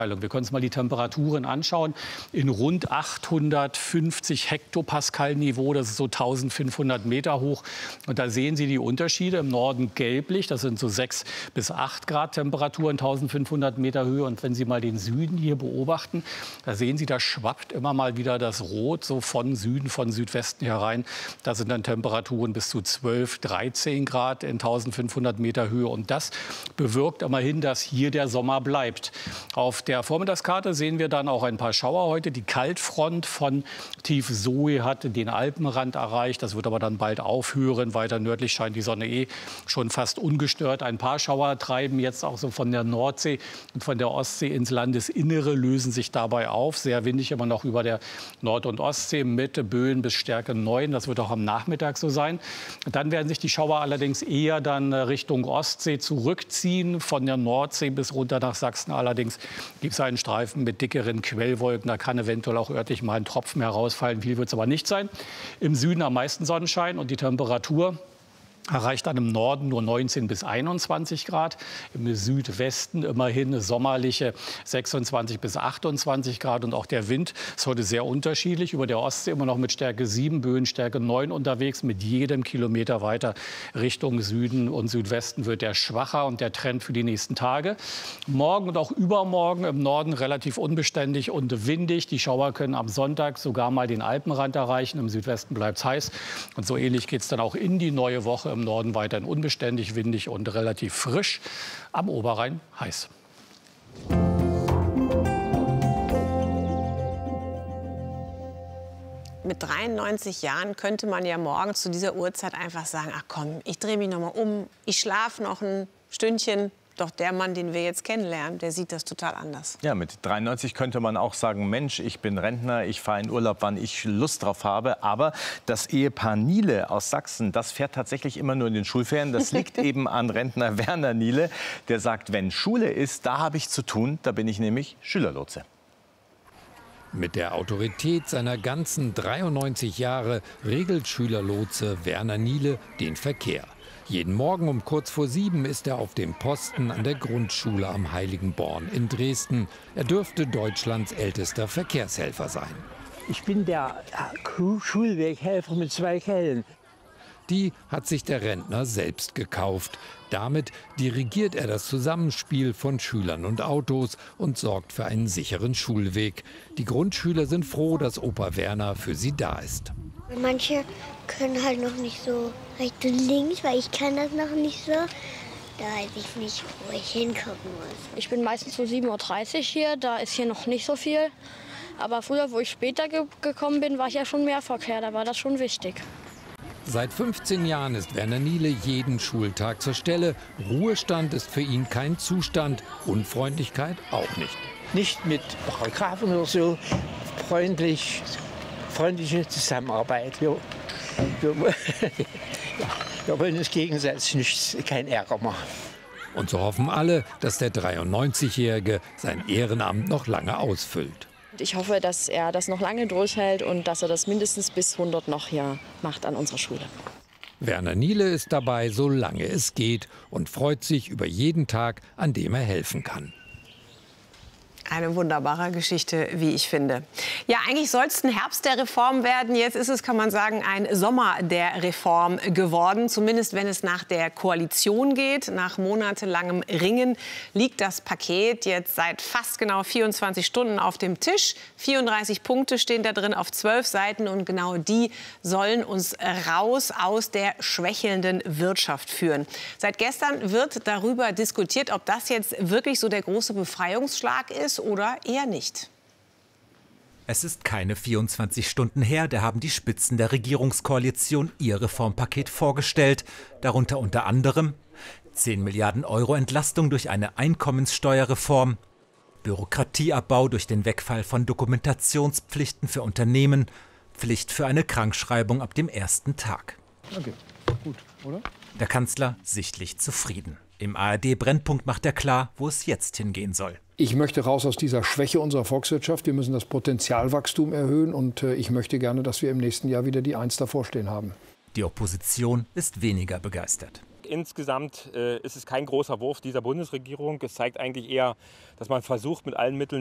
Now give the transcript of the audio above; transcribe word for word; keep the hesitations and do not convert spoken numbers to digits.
Wir können uns mal die Temperaturen anschauen. In rund achthundertfünfzig Hektopascal Niveau, das ist so eintausendfünfhundert Meter hoch. Und da sehen Sie die Unterschiede. Im Norden gelblich, das sind so sechs bis acht Grad Temperaturen, eintausendfünfhundert Meter Höhe. Und wenn Sie mal den Süden hier beobachten, da sehen Sie, da schwappt immer mal wieder das Rot so von Süden, von Südwesten herein. Da sind dann Temperaturen bis zu zwölf, dreizehn Grad in eintausendfünfhundert Meter Höhe. Und das bewirkt immerhin, dass hier der Sommer bleibt. Auf der Vormittagskarte sehen wir dann auch ein paar Schauer heute. Die Kaltfront von Tief Zoe hat den Alpenrand erreicht. Das wird aber dann bald aufhören. Weiter nördlich scheint die Sonne eh schon fast ungestört. Ein paar Schauer treiben jetzt auch so von der Nordsee und von der Ostsee ins Landesinnere, lösen sich dabei auf. Sehr windig immer noch über der Nord- und Ostsee mit Böen bis Stärke neun. Das wird auch am Nachmittag so sein. Dann werden sich die Schauer allerdings eher dann Richtung Ostsee zurückziehen. Von der Nordsee bis runter nach Sachsen allerdings gibt es einen Streifen mit dickeren Quellwolken. Da kann eventuell auch örtlich mal ein Tropfen herausfallen. Viel wird es aber nicht sein. Im Süden am meisten Sonnenschein und die Temperatur erreicht dann im Norden nur neunzehn bis einundzwanzig Grad. Im Südwesten immerhin sommerliche sechsundzwanzig bis achtundzwanzig Grad. Und auch der Wind ist heute sehr unterschiedlich. Über der Ostsee immer noch mit Stärke sieben, Böen Stärke neun unterwegs. Mit jedem Kilometer weiter Richtung Süden und Südwesten wird der schwacher. Und der Trend für die nächsten Tage. Morgen und auch übermorgen im Norden relativ unbeständig und windig. Die Schauer können am Sonntag sogar mal den Alpenrand erreichen. Im Südwesten bleibt es heiß. Und so ähnlich geht es dann auch in die neue Woche. Im Norden weiterhin unbeständig, windig und relativ frisch. Am Oberrhein heiß. Mit dreiundneunzig Jahren könnte man ja morgens zu dieser Uhrzeit einfach sagen, ach komm, ich drehe mich noch mal um, ich schlafe noch ein Stündchen. Doch der Mann, den wir jetzt kennenlernen, der sieht das total anders. Ja, mit dreiundneunzig könnte man auch sagen, Mensch, ich bin Rentner, ich fahre in Urlaub, wann ich Lust drauf habe. Aber das Ehepaar Niele aus Sachsen, das fährt tatsächlich immer nur in den Schulferien. Das liegt eben an Rentner Werner Niele. Der sagt, wenn Schule ist, da habe ich zu tun, da bin ich nämlich Schülerlotse. Mit der Autorität seiner ganzen dreiundneunzig Jahre regelt Schülerlotse Werner Niele den Verkehr. Jeden Morgen um kurz vor sieben ist er auf dem Posten an der Grundschule am Heiligenborn in Dresden. Er dürfte Deutschlands ältester Verkehrshelfer sein. Ich bin der Schulweghelfer mit zwei Kellen. Die hat sich der Rentner selbst gekauft. Damit dirigiert er das Zusammenspiel von Schülern und Autos und sorgt für einen sicheren Schulweg. Die Grundschüler sind froh, dass Opa Werner für sie da ist. Manche können halt noch nicht so rechts und links, weil ich kann das noch nicht so. Da weiß ich nicht, wo ich hingucken muss. Ich bin meistens so sieben Uhr dreißig hier, da ist hier noch nicht so viel. Aber früher, wo ich später ge gekommen bin, war ich ja schon mehr Verkehr, da war das schon wichtig. Seit fünfzehn Jahren ist Werner Niele jeden Schultag zur Stelle. Ruhestand ist für ihn kein Zustand, Unfreundlichkeit auch nicht. Nicht mit Paragraphen oder so, freundlich, freundliche Zusammenarbeit. Wir, wir, wir wollen uns gegenseitig nicht, keinen Ärger machen. Und so hoffen alle, dass der dreiundneunzigjährige sein Ehrenamt noch lange ausfüllt. Ich hoffe, dass er das noch lange durchhält und dass er das mindestens bis hundert noch hier macht an unserer Schule. Werner Niele ist dabei, solange es geht, und freut sich über jeden Tag, an dem er helfen kann. Eine wunderbare Geschichte, wie ich finde. Ja, eigentlich soll es ein Herbst der Reform werden. Jetzt ist es, kann man sagen, ein Sommer der Reform geworden. Zumindest wenn es nach der Koalition geht. Nach monatelangem Ringen liegt das Paket jetzt seit fast genau vierundzwanzig Stunden auf dem Tisch. vierunddreißig Punkte stehen da drin auf zwölf Seiten. Und genau die sollen uns raus aus der schwächelnden Wirtschaft führen. Seit gestern wird darüber diskutiert, ob das jetzt wirklich so der große Befreiungsschlag ist oder eher nicht. Es ist keine vierundzwanzig Stunden her, da haben die Spitzen der Regierungskoalition ihr Reformpaket vorgestellt. Darunter unter anderem zehn Milliarden Euro Entlastung durch eine Einkommenssteuerreform, Bürokratieabbau durch den Wegfall von Dokumentationspflichten für Unternehmen, Pflicht für eine Krankschreibung ab dem ersten Tag. Okay, gut, oder? Der Kanzler sichtlich zufrieden. Im A R D-Brennpunkt macht er klar, wo es jetzt hingehen soll. Ich möchte raus aus dieser Schwäche unserer Volkswirtschaft. Wir müssen das Potenzialwachstum erhöhen. Und äh, ich möchte gerne, dass wir im nächsten Jahr wieder die Eins davor stehen haben. Die Opposition ist weniger begeistert. insgesamt äh, ist es kein großer Wurf dieser Bundesregierung. Es zeigt eigentlich eher, dass man versucht, mit allen Mitteln